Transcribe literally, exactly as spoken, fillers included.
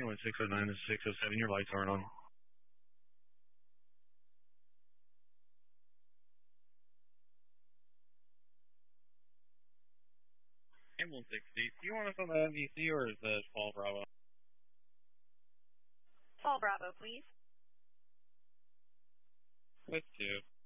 runway six oh nine to six oh seven, your lights aren't on. Campbell sixty, do you want us on the M V C or is that Paul Bravo? Paul Bravo, please. With two.